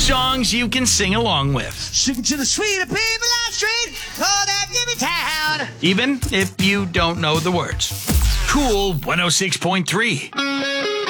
Songs you can sing along with. Sing to the sweet people on street, oh, that Jimmy Town. Even if you don't know the words. Cool 106.3.